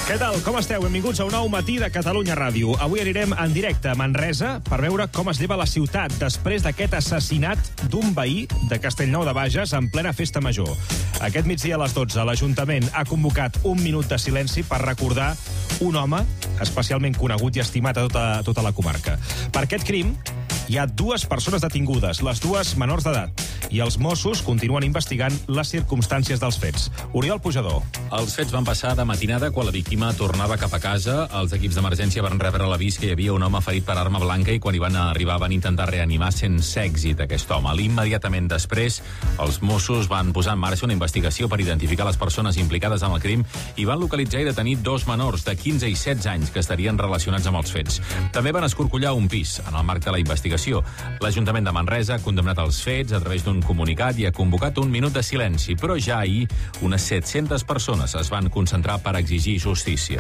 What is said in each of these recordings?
Què tal? Com esteu? Benvinguts a un nou matí de Catalunya Ràdio. Avui anirem en directe a Manresa per veure com es lleva la ciutat després d'aquest assassinat d'un veí de Castellnou de Bages en plena festa major. Aquest migdia a les 12 l'Ajuntament ha convocat un minut de silenci per recordar un home especialment conegut i estimat a tota la comarca. Per aquest crim hi ha dues persones detingudes, les dues menors d'edat, i els Mossos continuen investigant les circumstàncies dels fets. Oriol Pujador. Els fets van passar de matinada quan la víctima tornava cap a casa. Els equips d'emergència van rebre l'avís que hi havia un home ferit per arma blanca i quan hi van arribar van intentar reanimar sense èxit aquest home. Immediatament després, els Mossos van posar en marxa una investigació per identificar les persones implicades en el crim i van localitzar i detenir dos menors de 15 i 16 anys que estarien relacionats amb els fets. També van escorcollar un pis en el marc de la investigació. L'Ajuntament de Manresa ha condemnat els fets a través d'un comunicat i ha convocat un minut de silenci, però ja ahir unes 700 persones es van concentrar per exigir justícia.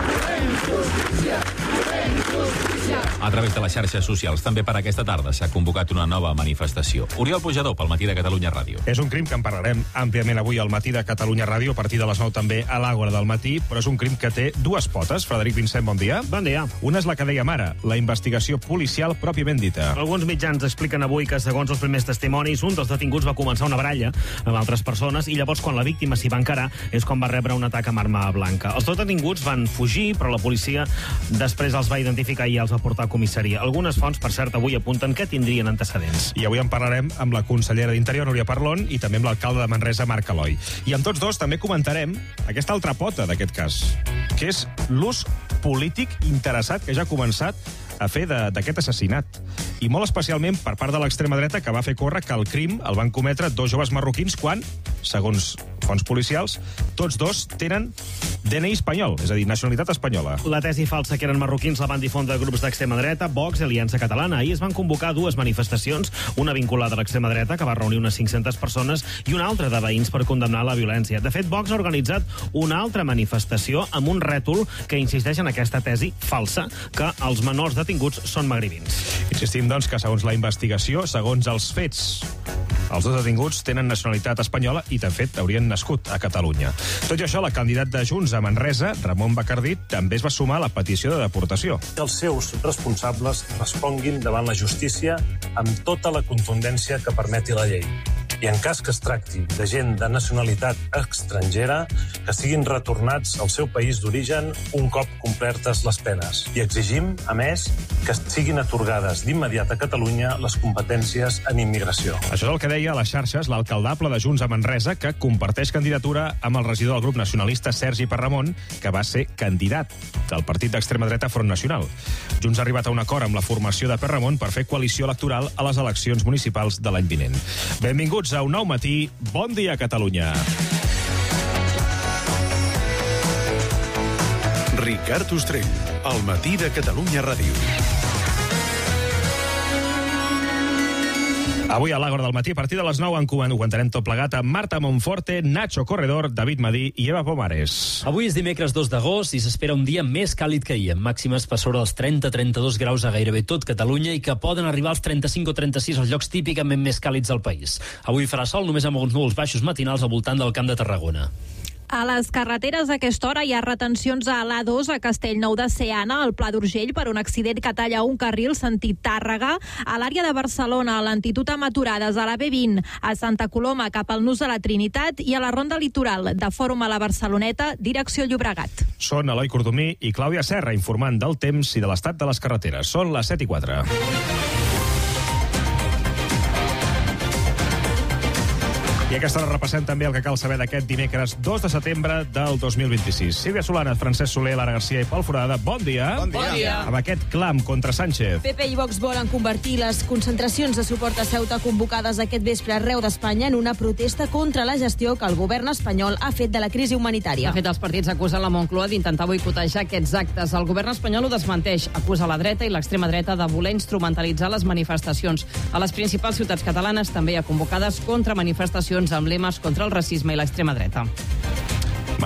A través de les xarxes socials, també per aquesta tarda, s'ha convocat una nova manifestació. Oriol Pujador, pel Matí de Catalunya Ràdio. És un crim que en parlarem àmpliament avui al Matí de Catalunya Ràdio, a partir de les 9 també a l'Àgora del Matí, però és un crim que té dues potes. Frederic Vincent, bon dia. Bon dia. Una és la que dèiem ara, la investigació policial pròpiament dita. Alguns mitjans expliquen avui que, segons els primers testimonis, un dels detinguts va començar una baralla amb altres persones i llavors, quan la víctima s'hi va encarar, és quan va rebre un atac amb arma blanca. Els dos detinguts van fugir, però la policia després els va identificar i els va portar a comissaria. Algunes fonts, per cert, avui apunten que tindrien antecedents. I avui en parlarem amb la consellera d'Interior, Núria Parlon, i també amb l'alcalde de Manresa, Marc Aloi. I amb tots dos també comentarem aquesta altra pota d'aquest cas, que és l'ús polític interessat que ja ha començat a fer d'aquest assassinat. I molt especialment per part de l'extrema dreta, que va fer córrer que el crim el van cometre dos joves marroquins quan, segons fonts policials, tots dos tenen DNI espanyol, és a dir, nacionalitat espanyola. La tesi falsa que eren marroquins la van difondre grups d'extrema dreta, Vox i Aliança Catalana. Ahir es van convocar dues manifestacions, una vinculada a l'extrema dreta, que va reunir unes 500 persones, i una altra de veïns per condemnar la violència. De fet, Vox ha organitzat una altra manifestació amb un rètol que insisteix en aquesta tesi falsa, que els menors detinguts són magribins. Insistim, doncs, que segons la investigació, segons els fets, els dos detinguts tenen nacionalitat espanyola i, de fet, haurien nascut a Catalunya. Tot i això, la candidat de Junts a Manresa, Ramon Bacardí, també es va sumar a la petició de deportació. Que els seus responsables responguin davant la justícia amb tota la contundència que permeti la llei. I en cas que es tracti de gent de nacionalitat estrangera, que siguin retornats al seu país d'origen un cop complertes les penes. I exigim, a més, que siguin atorgades d'immediat a Catalunya les competències en immigració. Això és el que deia a les xarxes l'alcaldable de Junts a Manresa, que comparteix candidatura amb el regidor del grup nacionalista Sergi Parramon, que va ser candidat del partit d'extrema dreta Front Nacional. Junts ha arribat a un acord amb la formació de Parramon per fer coalició electoral a les eleccions municipals de l'any vinent. Benvinguts a un nou matí. Bon dia, Catalunya. Ricard Ostrell, al Matí de Catalunya Ràdio. Avui a l'Àgora del Matí, a partir de les 9, ho aguantarem tot plegat amb Marta Monforte, Nacho Corredor, David Madí i Eva Pomares. Avui és dimecres 2 d'agost i s'espera un dia més càlid que ahir, amb màximes per sobre dels 30-32 graus a gairebé tot Catalunya i que poden arribar als 35 o 36 als llocs típicament més càlids del país. Avui farà sol només amb alguns núvols baixos matinals al voltant del Camp de Tarragona. A les carreteres a aquesta hora hi ha retencions a l'A2 a Castellnou de Seana, al Pla d'Urgell, per un accident que talla un carril sentit Tàrrega. A l'àrea de Barcelona, a l'Antitud amb aturades a la B20, a Santa Coloma cap al Nus de la Trinitat i a la Ronda Litoral de Fòrum a la Barceloneta, direcció Llobregat. Són Eloi Cordomí i Clàudia Serra informant del temps i de l'estat de les carreteres. Són les 7:04. I a aquesta hora repassem també el que cal saber d'aquest dimecres 2 de setembre del 2026. Sílvia Solana, Francesc Soler, Lara Garcia i Pol Forada, bon dia. Bon dia. Amb aquest clam contra Sánchez. PP i Vox volen convertir les concentracions de suport a Ceuta convocades aquest vespre arreu d'Espanya en una protesta contra la gestió que el govern espanyol ha fet de la crisi humanitària. De fet, els partits acusen la Moncloa d'intentar boicotejar aquests actes. El govern espanyol ho desmenteix. Acusa la dreta i l'extrema dreta de voler instrumentalitzar les manifestacions. A les principals ciutats catalanes també hi ha convocades contra manifestacions amb lemes contra el racisme i l'extrema dreta. Madrid.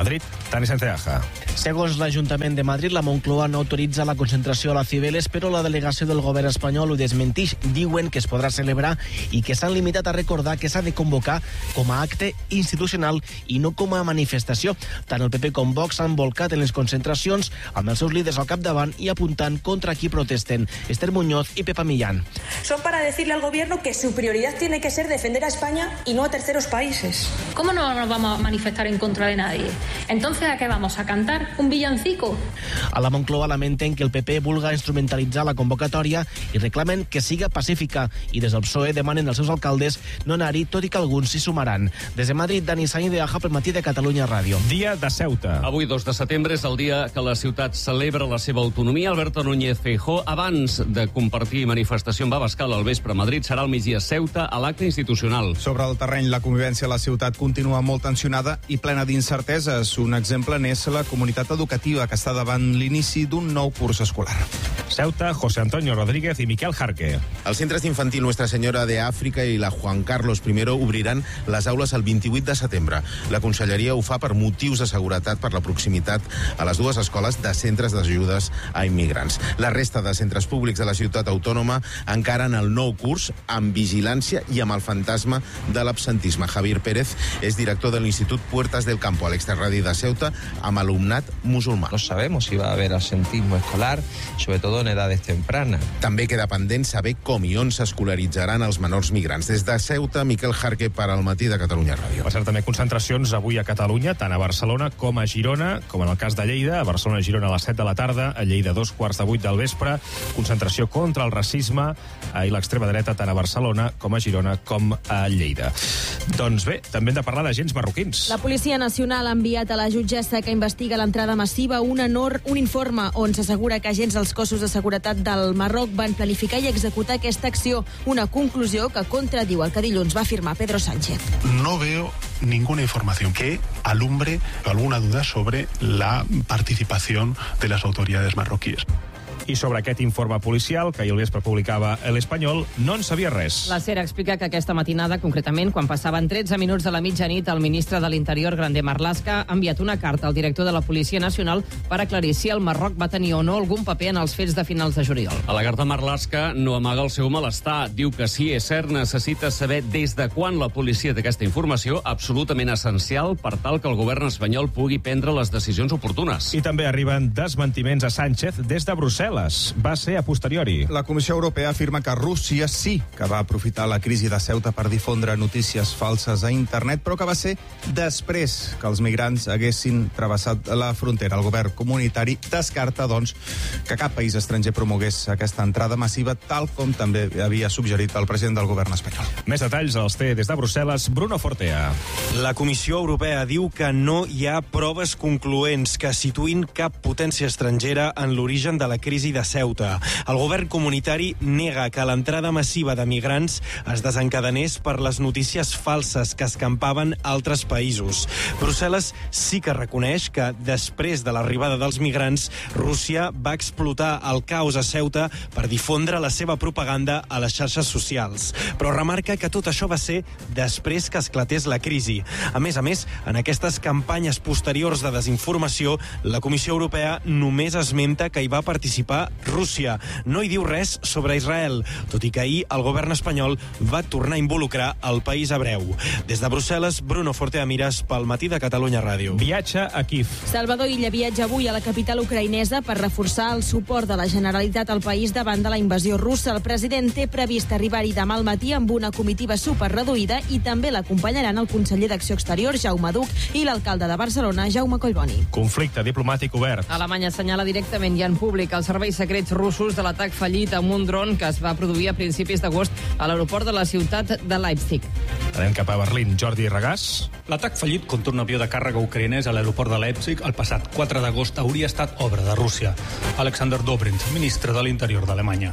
Dani Sanceaja. Segons l'Ajuntament de Madrid, la Moncloa no autoritza la concentració a la Cibeles, però la delegació del govern espanyol ho desmentix. Diuen que es podrà celebrar i que s'han limitat a recordar que s'ha de convocar com a acte institucional i no com a manifestació. Tant el PP com Vox s'han volcat en les concentracions amb els seus líders al capdavant i apuntant contra qui protesten. Esther Muñoz i Pepa Millán. Son para decirle al gobierno que su prioridad tiene que ser defender a España y no a terceros países. ¿Cómo no nos vamos a manifestar en contra de nadie? Entonces, ¿a qué vamos? ¿A cantar un villancico? A la Moncloa lamenten que el PP vulga instrumentalitzar la convocatòria i reclamen que siga pacífica i des del PSOE demanen als seus alcaldes no anar-hi, tot i que alguns s'hi sumaran. Des de Madrid, Dani Sanceaja pel Matí de Catalunya Ràdio. Dia de Ceuta. Avui, 2 de setembre, és el dia que la ciutat celebra la seva autonomia. Alberto Núñez Feijóo, abans de compartir manifestació amb Abascal al vespre a Madrid, serà al migdia a Ceuta a l'acte institucional. Sobre el terreny, la convivència a la ciutat continua molt tensionada i plena d'incerteses. Un exemple n'és la comunitat educativa, que està davant l'inici d'un nou curs escolar. Ceuta, José Antonio Rodríguez i Miquel Jarque. Els centres infantil Nuestra Senyora de Àfrica i la Juan Carlos I obriran les aules el 28 de setembre. La Conselleria ho fa per motius de seguretat per la proximitat a les dues escoles de centres d'ajudes a immigrants. La resta de centres públics de la ciutat autònoma encaren el nou curs amb vigilància i amb el fantasma de l'absentisme. Javier Pérez és director de l'Institut Puertas del Campo, a l'extrarradi de Ceuta, amb alumnat musulmà. No sabemos si va a haber absentismo escolar, sobre todo en edades tempranas. També queda pendent saber com i on s'escolaritzaran els menors migrants. Des de Ceuta, Miquel Jarque per al Matí de Catalunya Ràdio. Per cert, també concentracions avui a Catalunya, tant a Barcelona com a Girona, com en el cas de Lleida. A Barcelona i Girona a les 7 de la tarda, a Lleida 7:15 del vespre. Concentració contra el racisme i l'extrema dreta tant a Barcelona com a Girona com a Lleida. Doncs bé, també hem de parlar d'agents marroquins. La Policia Nacional ha enviat a la jutgessa que investiga l'entrada massiva un informe on s'assegura que agents dels cossos de seguretat del Marroc van planificar i executar aquesta acció, una conclusió que contradiu el que dilluns va afirmar Pedro Sánchez. No veo ninguna información que alumbre alguna duda sobre la participación de las autoridades marroquíes. I sobre aquest informe policial, que ahir al vespre publicava l'Espanyol, no en sabia res. La SER explica que aquesta matinada, concretament, quan passaven 13 minuts de la mitjanit, el ministre de l'Interior, Grande Marlaska, ha enviat una carta al director de la Policia Nacional per aclarir si el Marroc va tenir o no algun paper en els fets de finals de juliol. A la carta, Marlaska no amaga el seu malestar. Diu que sí, és cert, necessita saber des de quan la policia té aquesta informació, absolutament essencial per tal que el govern espanyol pugui prendre les decisions oportunes. I també arriben desmentiments a Sánchez des de Brussel·les. Va ser a posteriori. La Comissió Europea afirma que Rússia sí que va aprofitar la crisi de Ceuta per difondre notícies falses a internet, però que va ser després que els migrants haguessin travessat la frontera. El govern comunitari descarta, doncs, que cap país estranger promogués aquesta entrada massiva, tal com també havia suggerit el president del govern espanyol. Més detalls els té des de Brussel·les Bruno Fortea. La Comissió Europea diu que no hi ha proves concloents que situïn cap potència estrangera en l'origen de la crisi de Ceuta. El govern comunitari nega que l'entrada massiva de migrants es desencadenés per les notícies falses que escampaven altres països. Brussel·les sí que reconeix que després de l'arribada dels migrants, Rússia va explotar el caos a Ceuta per difondre la seva propaganda a les xarxes socials. Però remarca que tot això va ser després que esclatés la crisi. A més, en aquestes campanyes posteriors de desinformació, la Comissió Europea només esmenta que hi va participar Rússia. No hi diu res sobre Israel, tot i que ahir el govern espanyol va tornar a involucrar el país hebreu. Des de Brussel·les, Bruno Fortea Miras pel Matí de Catalunya Ràdio. Viatge a Kíev. Salvador Illa viatja avui a la capital ucraïnesa per reforçar el suport de la Generalitat al país davant de la invasió russa. El president té previst arribar-hi demà al matí amb una comitiva superreduïda i també l'acompanyaran el conseller d'Acció Exterior, Jaume Duch, i l'alcalde de Barcelona, Jaume Collboni. Conflicte diplomàtic obert. Alemanya assenyala directament i en públic els serveis secrets russos de l'atac fallit amb un dron que es va produir a principis d'agost a l'aeroport de la ciutat de Leipzig. Anem cap a Berlín. Jordi Regàs. L'atac fallit contra un avió de càrrega ucraïnès a l'aeroport de Leipzig el passat 4 d'agost hauria estat obra de Rússia. Alexander Dobrindt, ministre de l'Interior d'Alemanya.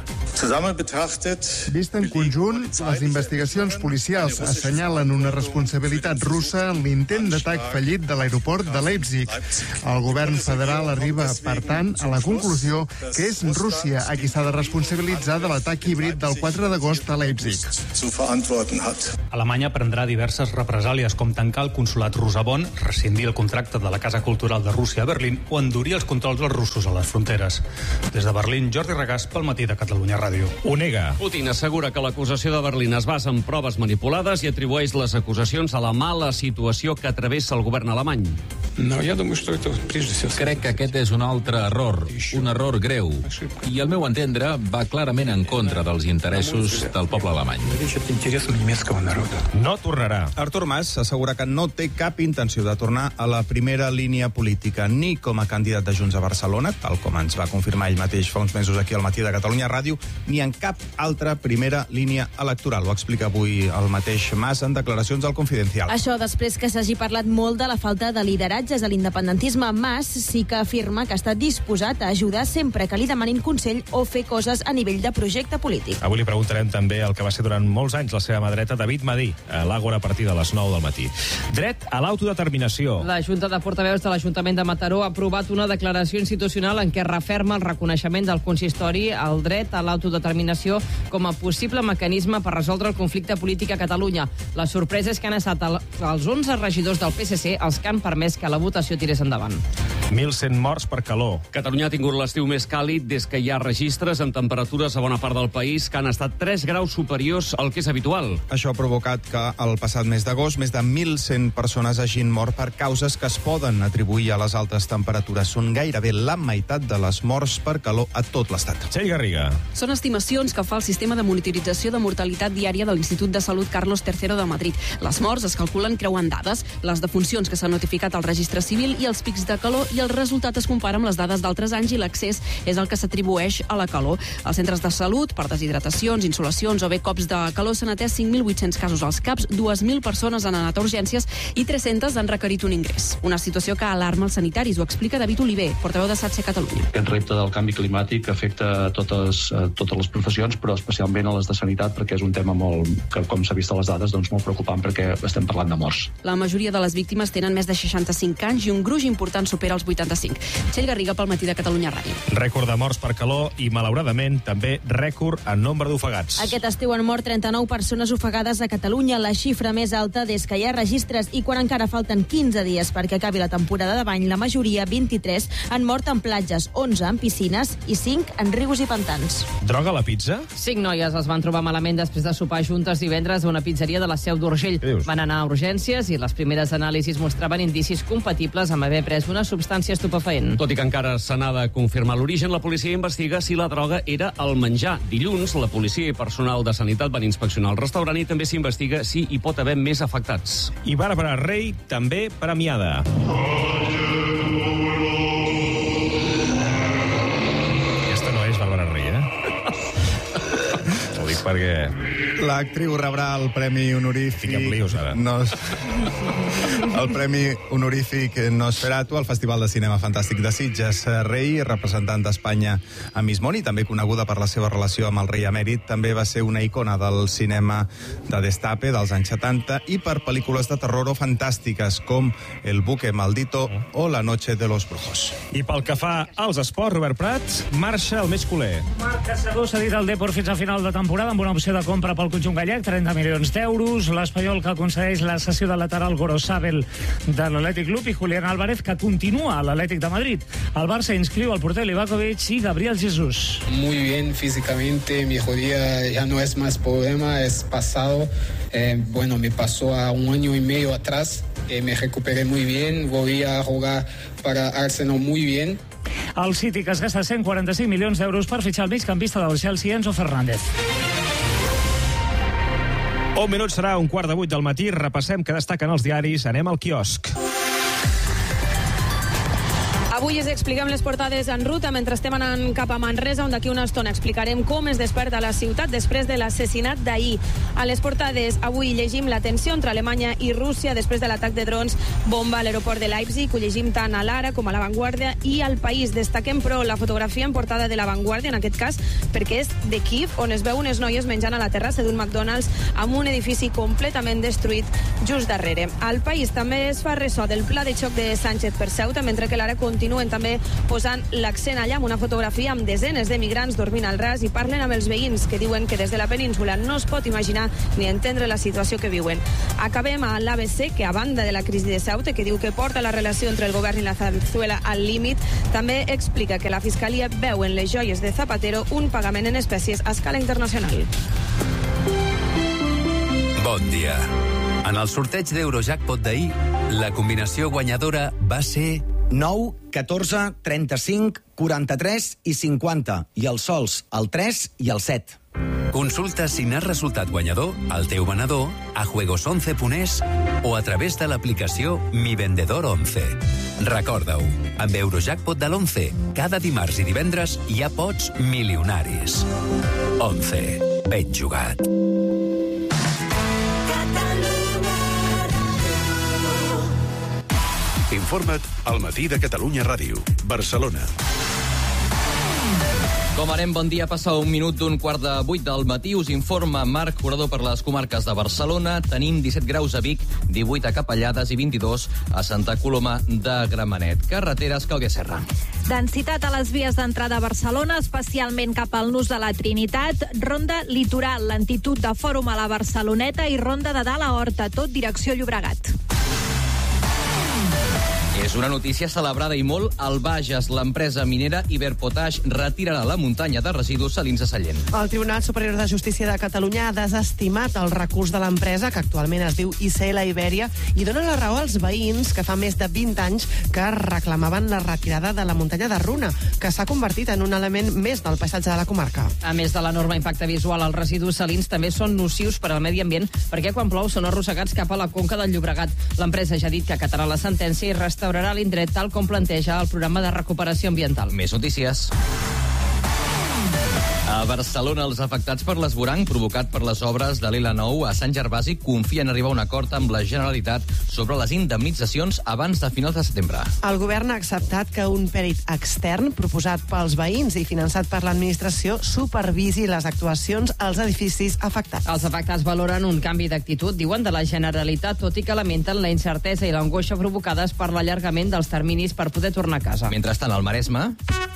Vist en conjunt, les investigacions policials assenyalen una responsabilitat russa en l'intent d'atac fallit de l'aeroport de Leipzig. El govern federal arriba, per tant, a la conclusió que és Rússia a qui s'ha de responsabilitzar de l'atac híbrid del 4 d'agost a Leipzig. Alemanya prendrà diverses represàlies, com tancar el consolat rus a Bonn, rescindir el contracte de la Casa Cultural de Rússia a Berlín o endurir els controls dels russos a les fronteres. Des de Berlín, Jordi Regàs, pel Matí de Catalunya Ràdio. Ho nega. Putin assegura que l'acusació de Berlín es basa en proves manipulades i atribueix les acusacions a la mala situació que travessa el govern alemany. Crec que aquest és un altre error, un error greu, i al meu entendre va clarament en contra dels interessos del poble alemany. No tornarà. Artur Mas assegura que no té cap intenció de tornar a la primera línia política, ni com a candidat de Junts a Barcelona, tal com ens va confirmar ell mateix fa uns mesos aquí al Matí de Catalunya Ràdio, ni en cap altra primera línia electoral. Ho explica avui el mateix Mas en declaracions al Confidencial. Això després que s'hagi parlat molt de la falta de lideratges a l'independentisme. Mas sí que afirma que està disposat a ajudar sempre que li demanin consell o fer coses a nivell de projecte polític. Avui li preguntarem també el que va ser durant molts anys la seva mà dreta, David Madí, a l'Àgora a partir de les 9 del matí. Dret a l'autodeterminació. La Junta de Portaveus de l'Ajuntament de Mataró ha aprovat una declaració institucional en què referma el reconeixement del consistori al dret a l'autodeterminació com a possible mecanisme per resoldre el conflicte polític a Catalunya. La sorpresa és que han estat els 11 regidors del PSC els que han permès que la votació tirés endavant. 1.100 morts per calor. Catalunya ha tingut l'estiu més càlid des que hi ha registres amb temperatures a bona part del país que han estat 3 graus superiors al que és habitual. Això ha provocat que el passat mes d'agost més de 1.100 persones hagin mort per causes que es poden atribuir a les altes temperatures. Són gairebé la meitat de les morts per calor a tot l'estat. Txell Garriga. Són estimacions que fa el sistema de monitorització de mortalitat diària de l'Institut de Salut Carlos III de Madrid. Les morts es calculen creuant dades, les defuncions que s'han notificat al registre civil i els pics de calor, i el resultat es compara amb les dades d'altres anys i l'accés és el que s'atribueix a la calor. Als centres de salut, per deshidratacions, insolacions o bé cops de calor, s'han atès 5.800 casos als CAPs, 2.000 persones han anat a urgències i 300 han requerit un ingrés. Una situació que alarma els sanitaris, ho explica David Oliver, portaveu de SATSE Catalunya. Aquest repte del canvi climàtic afecta totes les professions, però especialment a les de sanitat, perquè és un tema que, com s'ha vist a les dades, molt preocupant, perquè estem parlant de morts. La majoria de les víctimes tenen més de 65 anys i un gruix important supera els 85. Txell Garriga pel Matí de Catalunya Ràdio. Rècord de morts per calor i, malauradament, també rècord en nombre d'ofegats. Aquest estiu han mort 39 persones ofegades a Catalunya, la xifra més alta des que hi ha registres, i quan encara falten 15 dies perquè acabi la temporada de bany, la majoria, 23, han mort en platges, 11 en piscines i 5 en rius i pantans. Droga a la pizza? 5 noies es van trobar malament després de sopar juntes divendres a una pizzeria de la Seu d'Urgell. Van anar a urgències i les primeres anàlisis mostraven indicis compatibles amb haver pres una substància estupefaent. Tot i que encara se n'ha de confirmar l'origen, la policia investiga si la droga era el menjar. Dilluns, la policia i personal de sanitat van inspeccionar el restaurant i també s'investiga si hi pot haver més afectats. I Bàrbara Rei també premiada. Aquesta no és Bàrbara Rei, Ho dic perquè... L'actriu rebrà el Premi Honorífic... Fiquem lios, ara. El Premi Honorífic Nosferatu al Festival de Cinema Fantàstic de Sitges. Rei, representant d'Espanya a Miss Món, i també coneguda per la seva relació amb el rei emèrit, també va ser una icona del cinema de destape dels anys 70 i per pel·lícules de terror o fantàstiques com El buque maldito o La noche de los brujos. I pel que fa als esports, Robert Prat, marxa el més culer. Marc Caçador s'ha dit al Depor fins a final de temporada amb una opció de compra pel conjunt gallec, 30 milions d'euros. L'espanyol que aconsegueix la cessió de lateral Gorosabel de l'Atlètic Club i Julián Álvarez, que continua a l'Atlètic de Madrid. El Barça inscriu al porter Livakovic i Gabriel Jesús. Muy bien físicamente, mi rodilla ya no es más problema, es pasado. Me pasó a 1 año y medio atrás, me recuperé muy bien, volví a jugar para Arsenal muy bien. El City, que es gasta 145 milions d'euros per fitxar el migcampista del Chelsea, Enzo Fernández. Un minut serà 7:15 del matí. Repassem què destaquen els diaris. Anem al quiosc. Avui us expliquem les portades en ruta mentre estem anant cap a Manresa, on d'aquí una estona explicarem com es desperta la ciutat després de l'assassinat d'ahir. A les portades avui llegim la tensió entre Alemanya i Rússia després de l'atac de drons bomba a l'aeroport de Leipzig. Ho llegim tant a l'Ara com a La Vanguardia i al País. Destaquem, però, la fotografia en portada de La Vanguardia, en aquest cas, perquè és de Kiev, on es veu unes noies menjant a la terrassa d'un McDonald's amb un edifici completament destruït just darrere. Al País també es fa ressò del pla de xoc de Sánchez per Ceuta, mentre que l'Ara continua continuen també posant l'accent allà amb una fotografia amb desenes de migrants dormint al ras i parlen amb els veïns que diuen que des de la península no es pot imaginar ni entendre la situació que viuen. Acabem a l'ABC, que a banda de la crisi de Ceuta, que diu que porta la relació entre el govern i la Zarzuela al límit, també explica que la Fiscalia veu en les joies de Zapatero un pagament en espècies a escala internacional. Bon dia. En el sorteig d'Eurojackpot d'ahir, la combinació guanyadora va ser 9, 14, 35, 43 i 50, i els sols, el 3 i el 7. Consulta si n'has resultat guanyador al teu venedor, a juegos11.es o a través de l'aplicació Mi Vendedor 11. Recorda-ho, amb Eurojackpot de l'11, cada dimarts i divendres hi ha pots milionaris. 11. Ben jugat. Informa't al Matí de Catalunya Ràdio, Barcelona. Com anem, bon dia. Passa un minut d'un 7:15 del matí. Us informa Marc Forador per les comarques de Barcelona. Tenim 17 graus a Vic, 18 a Capellades i 22 a Santa Coloma de Gramenet. Carreteres, Clàudia Serra. Densitat a les vies d'entrada a Barcelona, especialment cap al nus de la Trinitat, ronda litoral, lentitud de Fòrum a la Barceloneta i ronda de Dalt a Horta, tot direcció Llobregat. És una notícia celebrada i molt al Bages. L'empresa minera Iberpotash retirarà la muntanya de residus salins a Sallent. El Tribunal Superior de Justícia de Catalunya ha desestimat el recurs de l'empresa, que actualment es diu ICL Iberia, i dona la raó als veïns que fa més de 20 anys que reclamaven la retirada de la muntanya de Runa, que s'ha convertit en un element més del paisatge de la comarca. A més de l'enorme impacte visual, els residus salins també són nocius per al medi ambient, perquè quan plou són arrossegats cap a la conca del Llobregat. L'empresa ja ha dit que acatarà la sentència i restaurarà l'indret tal com planteja el programa de recuperació ambiental. Més notícies. A Barcelona, els afectats per l'esvoranc provocat per les obres de l'L9 a Sant Gervasi confien arribar a un acord amb la Generalitat sobre les indemnitzacions abans de finals de setembre. El govern ha acceptat que un pèrit extern proposat pels veïns i finançat per l'administració supervisi les actuacions als edificis afectats. Els afectats valoren un canvi d'actitud, diuen, de la Generalitat, tot i que lamenten la incertesa i l'angoixa provocades per l'allargament dels terminis per poder tornar a casa. Mentrestant, al Maresme...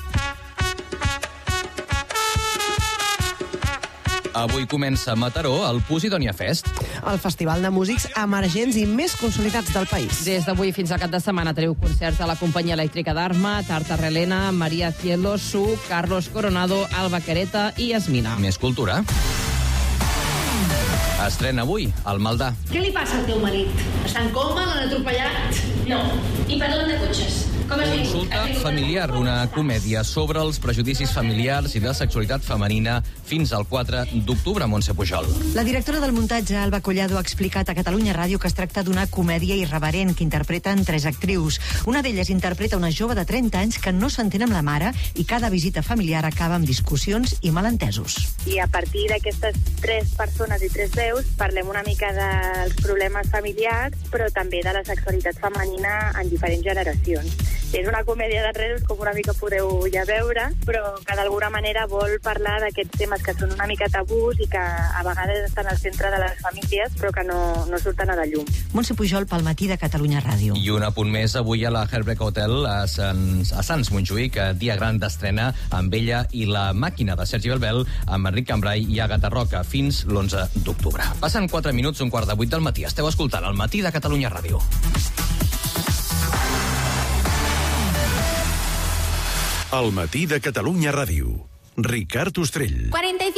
Avui comença a Mataró el Posidonia Fest. El festival de músics emergents i més consolidats del país. Des d'avui fins al cap de setmana teniu concerts a la Companyia Elèctrica d'Arma, Tartarrelena, Maria Cielo, Su, Carlos Coronado, Alba Quereta i Yasmina. Més cultura. Estrena avui al Maldà. Què li passa al teu marit? Està en coma? L'han atropellat? No. I parlen de cotxes. Consulta familiar, una comèdia sobre els prejudicis familiars i la sexualitat femenina fins al 4 d'octubre, Montse Pujol. La directora del muntatge, Alba Collado, ha explicat a Catalunya Ràdio que es tracta d'una comèdia irreverent que interpreten 3 actrius. Una d'elles interpreta una jove de 30 anys que no s'entén amb la mare i cada visita familiar acaba amb discussions i malentesos. I a partir d'aquestes 3 persones i 3 veus parlem una mica dels problemes familiars, però també de la sexualitat femenina en diferents generacions. És una comèdia d'enredos, com una mica podeu ja veure, però que d'alguna manera vol parlar d'aquests temes que són una mica tabús i que a vegades estan al centre de les famílies, però que no surten a la llum. Montse Pujol pel Matí de Catalunya Ràdio. I un apunt més avui a la Herbreak Hotel a Sants Montjuïc, dia gran d'estrena amb ella i la màquina de Sergi Belbel, amb Enric Cambrai i Agatha Roca, fins l'11 d'octubre. Passen 4 minuts, 7:15 del matí. Esteu escoltant el Matí de Catalunya Ràdio. El Matí de Catalunya Ràdio. Ricard Ostrell.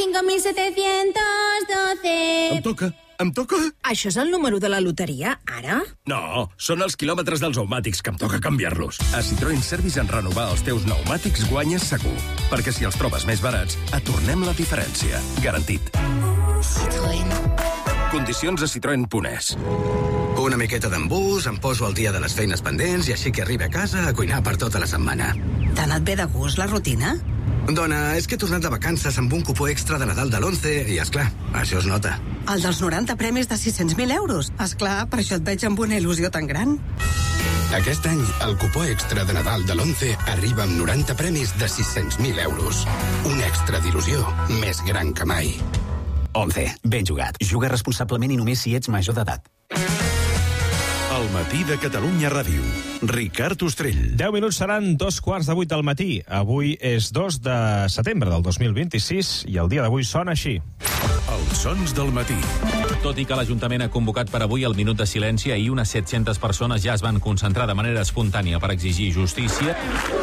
45.712. Em toca? Això és el número de la loteria, ara? No, són els quilòmetres dels pneumàtics, que em toca canviar-los. A Citroën Service, en renovar els teus pneumàtics guanyes segur. Perquè si els trobes més barats, et tornem la diferència. Garantit. Citroën. Condicions a citroen.es. Una miqueta d'embús, em poso al dia de les feines pendents i així que arribi a casa a cuinar per tota la setmana. T'ha anat bé de gust la rutina? Dona, és que he tornat de vacances amb un cupó extra de Nadal de l'11 i, esclar, això es nota. El dels 90 premis de 600.000 euros. Esclar, per això et veig amb una il·lusió tan gran. Aquest any, el cupó extra de Nadal de l'11 arriba amb 90 premis de 600.000 euros. Un extra d'il·lusió més gran que mai. 11. Ben jugat. Juga responsablement i només si ets major d'edat. El Matí de Catalunya Ràdio. Ricard Ostrell. 10 minuts seran 2:15 del matí. Avui és 2 de setembre del 2026 i el dia d'avui sona així. Els sons del matí. Tot i que l'Ajuntament ha convocat per avui el minut de silenci, ahir unes 700 persones ja es van concentrar de manera espontània per exigir justícia.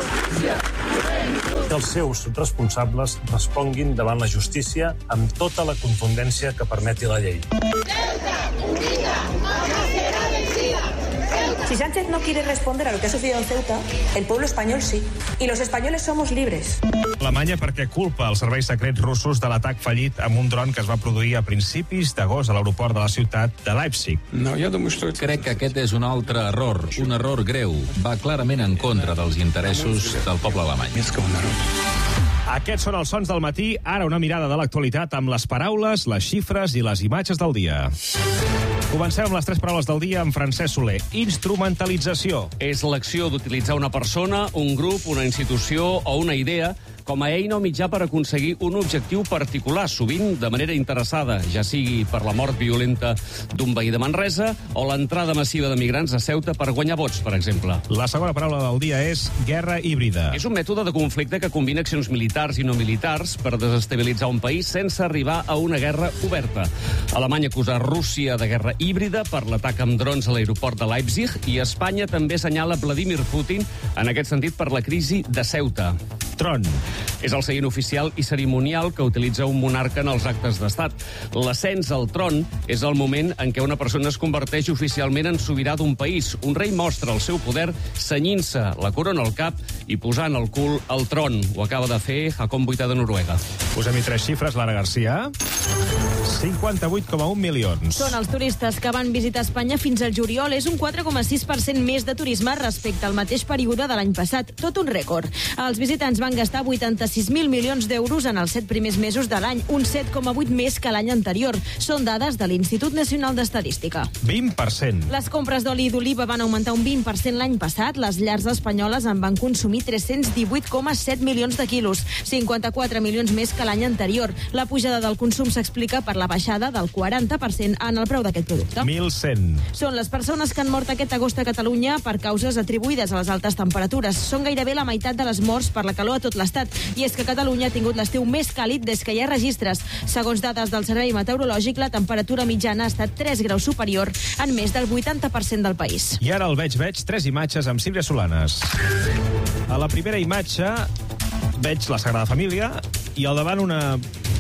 Que els seus responsables responguin davant la justícia amb tota la contundència que permeti la llei. Si Sánchez no quiere responder a lo que ha sucedido en Ceuta, el pueblo español sí. Y los españoles somos libres. Alemanya perquè culpa els serveis secrets russos de l'atac fallit amb un dron que es va produir a principis d'agost a l'aeroport de la ciutat de Leipzig. Crec que aquest és un altre error, un error greu. Va clarament en contra dels interessos del poble alemany. Aquests són els sons del matí. Ara una mirada de l'actualitat amb les paraules, les xifres i les imatges del dia. Comencem amb les 3 paraules del dia amb Francesc Soler. Instrumentalització. És l'acció d'utilitzar una persona, un grup, una institució o una idea com a eina o mitjà per aconseguir un objectiu particular, sovint de manera interessada, ja sigui per la mort violenta d'un veí de Manresa o l'entrada massiva de migrants a Ceuta per guanyar vots, per exemple. La segona paraula del dia és guerra híbrida. És un mètode de conflicte que combina accions militars i no militars per desestabilitzar un país sense arribar a una guerra oberta. Alemanya acusa Rússia de guerra híbrida per l'atac amb drons a l'aeroport de Leipzig i Espanya també assenyala Vladimir Putin en aquest sentit per la crisi de Ceuta. Tron. És el seient oficial i cerimonial que utilitza un monarca en els actes d'estat. L'ascens al tron és el moment en què una persona es converteix oficialment en sobirà d'un país. Un rei mostra el seu poder cenyint-se la corona al cap i posant el cul al tron. Ho acaba de fer Haakon VIII de Noruega. Posem-hi 3 xifres, Lara Garcia. 58,1 milions. Són els turistes que van visitar Espanya fins al juliol. És un 4,6% més de turisme respecte al mateix període de l'any passat. Tot un rècord. Els visitants van gastar 86.000 milions d'euros en els 7 primers mesos de l'any, un 7,8 més que l'any anterior. Són dades de l'Institut Nacional d'Estadística. 20%. Les compres d'oli d'oliva van augmentar un 20% l'any passat. Les llars espanyoles en van consumir 318,7 milions de quilos, 54 milions més que l'any anterior. La pujada del consum s'explica per la baixada del 40% en el preu d'aquest producte. 1.100. Són les persones que han mort aquest agost a Catalunya per causes atribuïdes a les altes temperatures. Són gairebé la meitat de les morts per la calor a tot l'estat. I és que Catalunya ha tingut l'estiu més càlid des que hi ha registres. Segons dades del Servei Meteorològic, la temperatura mitjana ha estat 3 graus superior en més del 80% del país. I ara el veig 3 imatges amb Sílvia Solanes. A la primera imatge veig la Sagrada Família i al davant una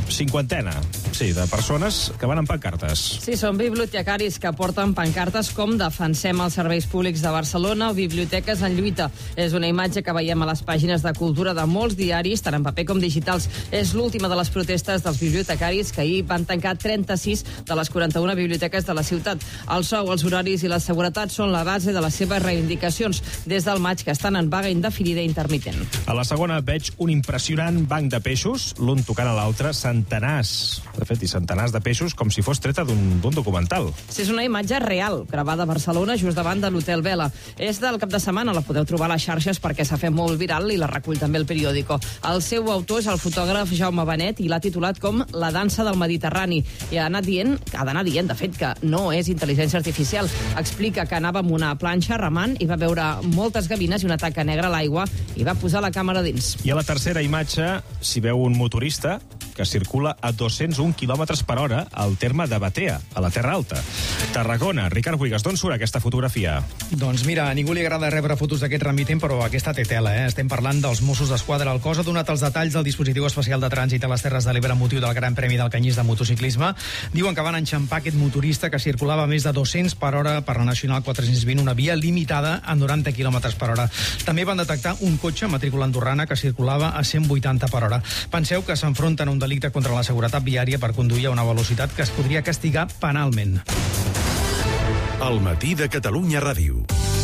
50 de persones que van amb pancartes. Sí, són bibliotecaris que porten pancartes com Defensem els serveis públics de Barcelona o Biblioteques en lluita. És una imatge que veiem a les pàgines de cultura de molts diaris, tant en paper com digitals. És l'última de les protestes dels bibliotecaris que ahir van tancar 36 de les 41 biblioteques de la ciutat. El sou, els horaris i la seguretat són la base de les seves reivindicacions des del maig, que estan en vaga indefinida i intermitent. A la segona veig un impressionant banc de peixos, l'un tocant a l'altre, centenars de peixos, com si fos treta d'un documental. Sí, és una imatge real, gravada a Barcelona, just davant de l'Hotel Vela. És del cap de setmana, la podeu trobar a les xarxes perquè s'ha fet molt viral i la recull també el periòdico. El seu autor és el fotògraf Jaume Benet i l'ha titulat com La dansa del Mediterrani. I ha d'anar dient, de fet, que no és intel·ligència artificial. Explica que anava amb una planxa remant i va veure moltes gavines i una taca negra a l'aigua i va posar la càmera dins. I a la tercera imatge s'hi veu un motorista que circula a 201 km per hora al terme de Batea, a la Terra Alta. Tarragona. Ricard Buigas, d'on surt aquesta fotografia? Doncs mira, a ningú li agrada rebre fotos d'aquest remitent, però aquesta té tela, Estem parlant dels Mossos d'Esquadra. El cos ha donat els detalls del dispositiu especial de trànsit a les Terres de l'Ebre amb motiu del Gran Premi del Canyís de motociclisme. Diuen que van enxampar aquest motorista que circulava a més de 200 per hora per la Nacional 420, una via limitada a 90 km per hora. També van detectar un cotxe matrícula andorrana que circulava a 180 per hora. Penseu que s'enfronten a un delicte contra la seguretat viària per conduir a una velocitat que es podria castigar penalment. El matí de Catalunya Ràdio.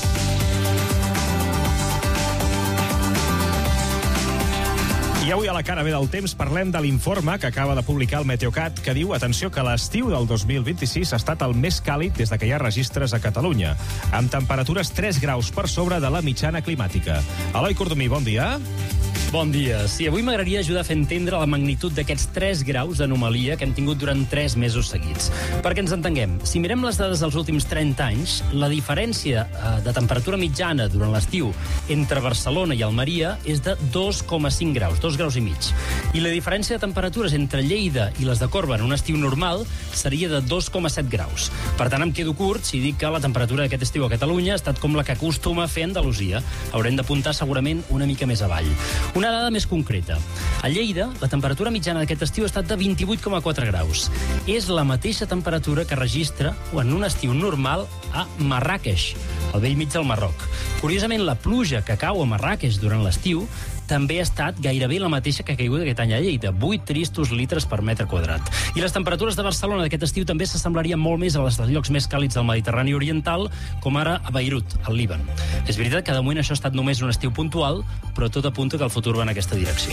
I avui a la cara B del temps parlem de l'informe que acaba de publicar el Meteocat, que diu, atenció, que l'estiu del 2026 ha estat el més càlid des de que hi ha registres a Catalunya, amb temperatures 3 graus per sobre de la mitjana climàtica. Eloi Cordomí, bon dia. Bon dia. Sí, avui m'agradaria ajudar a fer entendre la magnitud d'aquests 3 graus d'anomalia que hem tingut durant 3 mesos seguits. Perquè ens entenguem, si mirem les dades dels últims 30 anys, la diferència de temperatura mitjana durant l'estiu entre Barcelona i Almeria és de 2,5 graus, 2 graus i mig. I la diferència de temperatures entre Lleida i les de Corba en un estiu normal seria de 2,7 graus. Per tant, em quedo curt si dic que la temperatura d'aquest estiu a Catalunya ha estat com la que acostuma a fer Andalusia. Haurem d'apuntar segurament una mica més avall. Una dada més concreta. A Lleida, la temperatura mitjana d'aquest estiu ha estat de 28,4 graus. És la mateixa temperatura que registra en un estiu normal a Marràqueix, al bell mig del Marroc. Curiosament, la pluja que cau a Marràqueix durant l'estiu també ha estat gairebé la mateixa que ha caigut aquest any a Lleida, 8 tristos litres per metre quadrat. I les temperatures de Barcelona d'aquest estiu també s'assemblarien molt més a les dels llocs més càlids del Mediterrani oriental, com ara a Beirut, al Líban. És veritat que de moment això ha estat només un estiu puntual, però tot apunta que el futur va en aquesta direcció.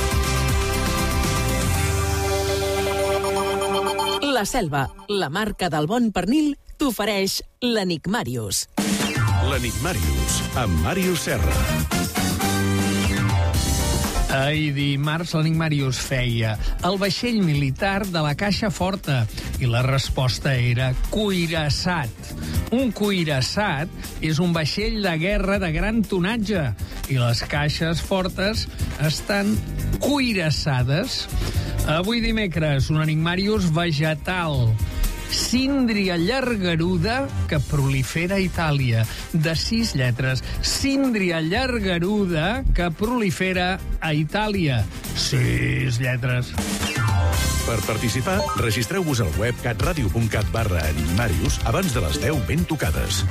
La Selva, la marca del bon pernil, t'ofereix l'Enigmàrius. L'Enigmàrius, amb Màrius Serra. Ahir dimarts l'Enigmàrius feia el vaixell militar de la Caixa Forta i la resposta era cuirassat. Un cuirassat és un vaixell de guerra de gran tonatge i les caixes fortes estan cuirassades. Avui dimecres, un Enigmàrius vegetal. Síndria llargaruda que prolifera a Itàlia. De 6 lletres. Síndria llargaruda que prolifera a Itàlia. 6 lletres. Per participar, registreu-vos al web catradio.cat/enigmàrius abans de les 10 ben tocades.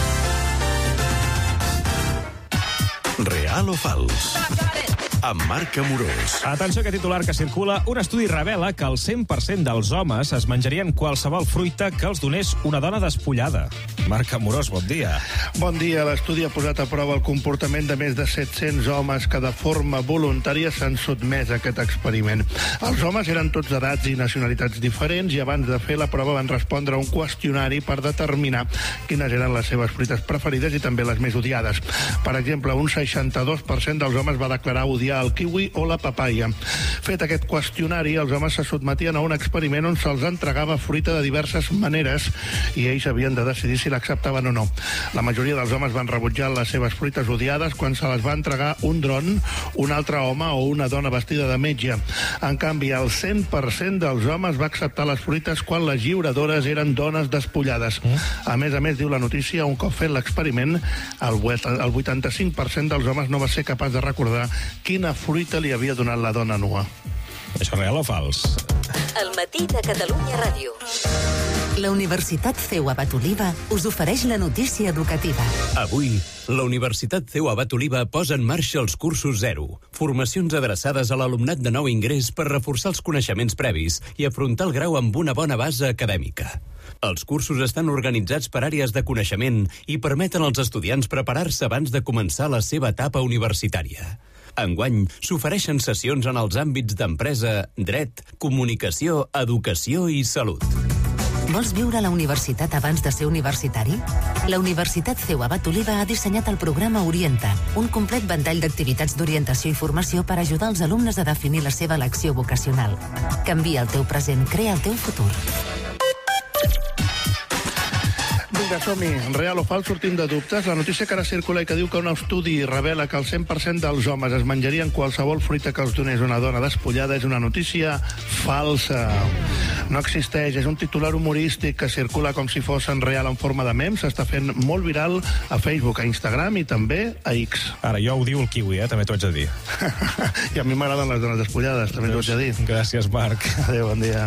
Real o fals? Amb Marc Amorós. Atenció, que titular que circula. Un estudi revela que el 100% dels homes es menjarien qualsevol fruita que els donés una dona despullada. Marc Amorós, bon dia. Bon dia. L'estudi ha posat a prova el comportament de més de 700 homes que de forma voluntària s'han sotmès a aquest experiment. Els homes eren tots d'edats i nacionalitats diferents i abans de fer la prova van respondre a un qüestionari per determinar quines eren les seves fruites preferides i també les més odiades. Per exemple, un 62% dels homes va declarar odiar el kiwi o la papaia. Fet aquest qüestionari, els homes se sotmetien a un experiment on se'ls entregava fruita de diverses maneres i ells havien de decidir si l'acceptaven o no. La majoria dels homes van rebutjar les seves fruites odiades quan se les va entregar un dron, un altre home o una dona vestida de metge. En canvi, el 100% dels homes va acceptar les fruites quan les lliuradores eren dones despullades. A més, diu la notícia, un cop fet l'experiment, el 85% dels homes no va ser capaç de recordar quina fruita li havia donat la dona nua. Això és real o fals? El matí de Catalunya Ràdio. La Universitat CEU Abat Oliva us ofereix la notícia educativa. Avui, la Universitat CEU Abat Oliva posa en marxa els cursos 0, formacions adreçades a l'alumnat de nou ingrés per reforçar els coneixements previs i afrontar el grau amb una bona base acadèmica. Els cursos estan organitzats per àrees de coneixement i permeten als estudiants preparar-se abans de començar la seva etapa universitària. Enguany, s'ofereixen sessions en els àmbits d'empresa, dret, comunicació, educació i salut. Vols viure a la universitat abans de ser universitari? La Universitat CEU Abat Oliva ha dissenyat el programa Orienta, un complet ventall d'activitats d'orientació i formació per ajudar els alumnes a definir la seva elecció vocacional. Canvia el teu present, crea el teu futur. Vinga, som-hi. Real o fals, sortim de dubtes. La notícia que ara circula i que diu que un estudi revela que el 100% dels homes es menjarien qualsevol fruita que els donés una dona despullada és una notícia falsa. No existeix, és un titular humorístic que circula com si fos en real en forma de mem. S'està fent molt viral a Facebook, a Instagram i també a X. Ara, jo ho diu el kiwi, també t'ho haig de dir. I a mi m'agraden les dones despullades, també t'ho haig de dir. Gràcies, Marc. Adéu, bon dia.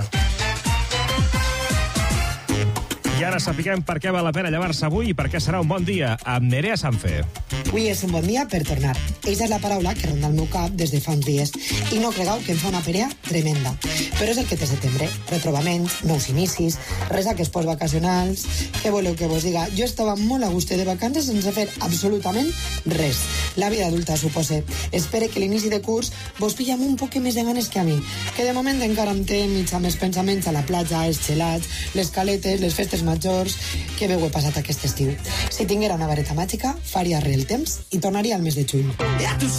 I ara sapiguem per què val la pena llevar-se avui i per què serà un bon dia amb Nerea Sanfe. Avui és un bon dia per tornar. Eixa és la paraula que ronda el meu cap des de fa uns dies. I no cregueu que em fa una perea tremenda. Però és el que té setembre. Retrobaments, nous inicis, resaques postvacacionals... Què voleu que vos diga? Jo estava molt a gust de vacances sense fer absolutament res. La vida adulta, supose. Espere que l'inici de curs vos pilla amb un poc més de ganes que a mi. Que de moment encara em té mig amb els pensaments a la platja, els gelats, les caletes, les festes majors... Que bé ho he passat aquest estiu. Si tinguera una vareta màgica, faria re el temps i tornaria al mes de juny.